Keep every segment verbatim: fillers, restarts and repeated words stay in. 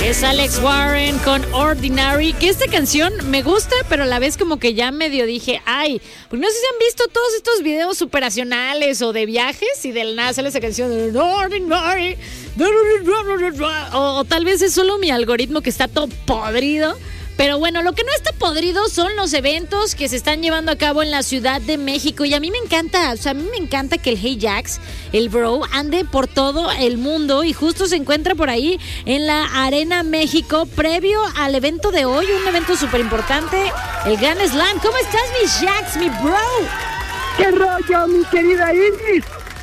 Es Alex Warren con Ordinary, que esta canción me gusta, pero a la vez como que ya medio dije, ay, pues no sé si han visto todos estos videos superacionales o de viajes y del nada sale esa canción de Ordinary, o, o tal vez es solo mi algoritmo que está todo podrido. Pero bueno, lo que no está podrido son los eventos que se están llevando a cabo en la Ciudad de México. Y a mí me encanta, o sea, a mí me encanta que el Hey Jax, el bro, ande por todo el mundo. Y justo se encuentra por ahí en la Arena México, previo al evento de hoy, un evento súper importante, el Grand Slam. ¿Cómo estás, mi Jax, mi bro? ¿Qué rollo, mi querida Iris?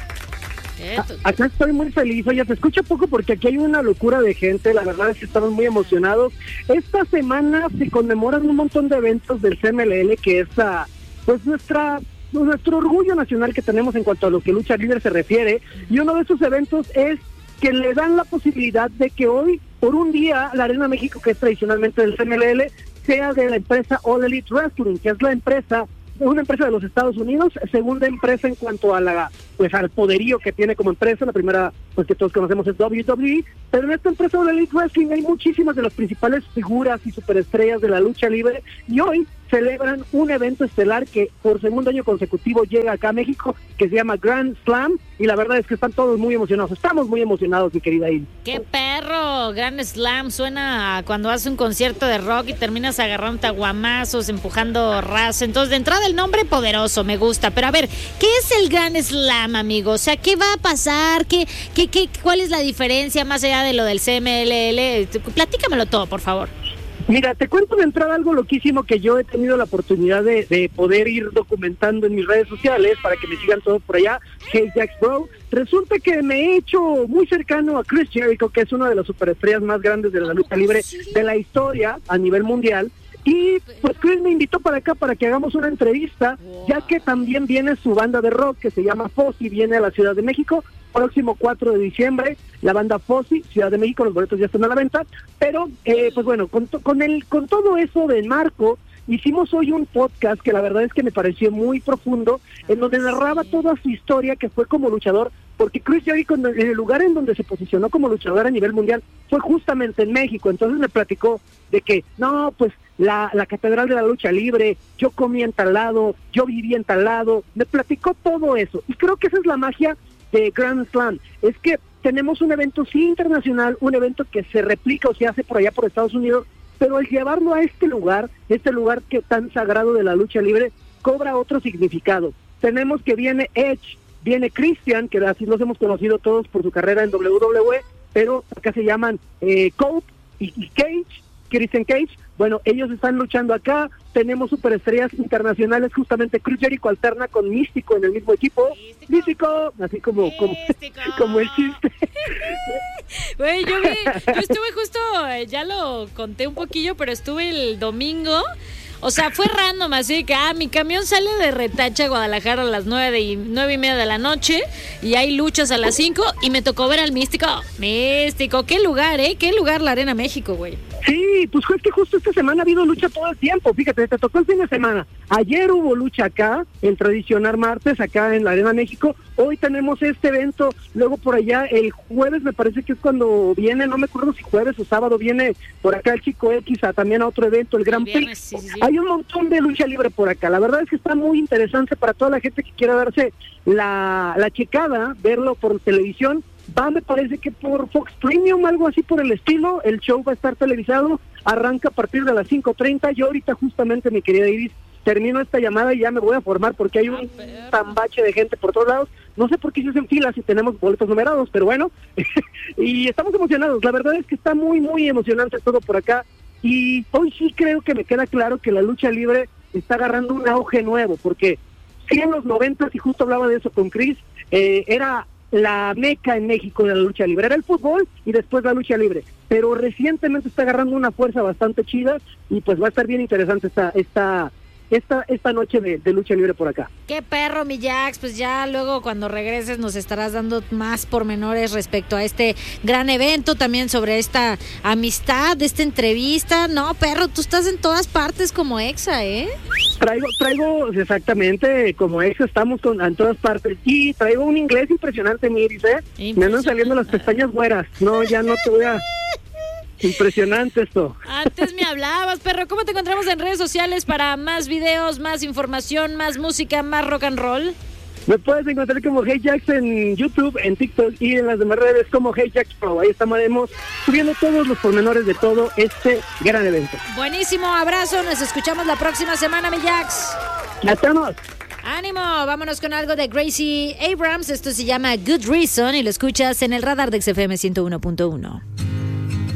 A- acá estoy muy feliz. Oye, te escucho poco porque aquí hay una locura de gente. La verdad es que estamos muy emocionados. Esta semana se conmemoran un montón de eventos del C M L L, que es uh, pues nuestra nuestro orgullo nacional que tenemos en cuanto a lo que lucha libre se refiere. Y uno de esos eventos es que le dan la posibilidad de que hoy, por un día, la Arena México, que es tradicionalmente del C M L L, sea de la empresa All Elite Wrestling, que es la empresa es una empresa de los Estados Unidos, segunda empresa en cuanto a la pues al poderío que tiene como empresa. La primera, pues que todos conocemos, es W W E, pero en esta empresa de Elite Wrestling hay muchísimas de las principales figuras y superestrellas de la lucha libre, y hoy celebran un evento estelar que por segundo año consecutivo llega acá a México, que se llama Grand Slam, y la verdad es que están todos muy emocionados. Estamos muy emocionados, mi querida Il. ¡Qué perro! Grand Slam suena a cuando haces un concierto de rock y terminas agarrando aguamazos, empujando raza. Entonces, de entrada, el nombre poderoso, me gusta. Pero a ver, ¿qué es el Grand Slam, amigo? O sea, ¿qué va a pasar? ¿Qué, qué, qué, ¿Cuál es la diferencia más allá de lo del C M L L? Platícamelo todo, por favor. Mira, te cuento de entrada algo loquísimo que yo he tenido la oportunidad de, de poder ir documentando en mis redes sociales para que me sigan todos por allá. Hey Jax Bro. Resulta que me he hecho muy cercano a Chris Jericho, que es una de las superestrellas más grandes de la lucha libre de la historia a nivel mundial. Y pues Chris me invitó para acá para que hagamos una entrevista, ya que también viene su banda de rock que se llama Fozzy, viene a la Ciudad de México próximo cuatro de diciembre, la banda Fozzy, Ciudad de México, los boletos ya están a la venta, pero eh, pues bueno, con, to- con, el, con todo eso de marco, hicimos hoy un podcast que la verdad es que me pareció muy profundo, en donde narraba toda su historia que fue como luchador, porque Chris Jericho, en el lugar en donde se posicionó como luchador a nivel mundial, fue justamente en México. Entonces me platicó de que, no, pues la, la catedral de la lucha libre, yo comí en tal lado, yo viví en tal lado, me platicó todo eso, y creo que esa es la magia de Grand Slam, es que tenemos un evento sí internacional, un evento que se replica o se hace por allá por Estados Unidos, pero al llevarlo a este lugar, este lugar que tan sagrado de la lucha libre, cobra otro significado. Tenemos que viene Edge, viene Christian, que así los hemos conocido todos por su carrera en W W E, pero acá se llaman eh, Cope y, y Cage, Christian Cage. Bueno, ellos están luchando acá. Tenemos superestrellas internacionales, justamente Chris Jericho alterna con Místico en el mismo equipo. Místico, Místico así como, como, como el chiste. Güey, yo vi, yo estuve justo, ya lo conté un poquillo, pero estuve el domingo. O sea, fue random, así que, ah, mi camión sale de Retacha, Guadalajara, a las nueve, de, nueve y media de la noche, y hay luchas a las cinco, y me tocó ver al Místico. Místico, qué lugar, ¿eh? Qué lugar la Arena México, güey. Sí, pues es que justo esta semana ha habido lucha todo el tiempo. Fíjate, te tocó el fin de semana. Ayer hubo lucha acá, el tradicional martes, acá en la Arena México. Hoy tenemos este evento. Luego por allá, el jueves me parece que es cuando viene, no me acuerdo si jueves o sábado, viene por acá el Chico X a, también a otro evento, el Gran Prix. Sí, sí, sí. Hay un montón de lucha libre por acá. La verdad es que está muy interesante para toda la gente que quiera darse la, la checada, verlo por televisión. Va, me parece que por Fox Premium, algo así por el estilo. El show va a estar televisado, arranca a partir de las cinco treinta. Yo ahorita justamente, mi querida Iris, termino esta llamada y ya me voy a formar porque hay un tambache de gente por todos lados. No sé por qué se hacen filas si tenemos boletos numerados, pero bueno, y estamos emocionados. La verdad es que está muy, muy emocionante todo por acá, y hoy sí creo que me queda claro que la lucha libre está agarrando un auge nuevo, porque sí, en los noventas, y justo hablaba de eso con Chris, eh, era la meca en México de la lucha libre, era el fútbol y después la lucha libre, pero recientemente está agarrando una fuerza bastante chida, y pues va a estar bien interesante esta esta esta esta noche de, de lucha libre por acá. Qué perro, mi Jax. Pues ya luego cuando regreses nos estarás dando más pormenores respecto a este gran evento, también sobre esta amistad, de esta entrevista. No, perro, tú estás en todas partes como Exa, ¿eh? Traigo, traigo exactamente como Exa, estamos con, en todas partes, y traigo un inglés impresionante, mi Iris, ¿eh? Me andan saliendo las pestañas güeras. No, ya no te voy a... Impresionante esto. Antes me hablabas, perro. ¿Cómo te encontramos en redes sociales para más videos, más información, más música, más rock and roll? Me puedes encontrar como Hey Jax en YouTube, en TikTok y en las demás redes como Hey Jax Pro. Ahí estaremos subiendo todos los pormenores de todo este gran evento. Buenísimo, abrazo. Nos escuchamos la próxima semana, mi Jax. ¡Ya estamos! ¡Ánimo! Vámonos con algo de Gracie Abrams. Esto se llama Good Reason y lo escuchas en el radar de X F M ciento uno punto uno.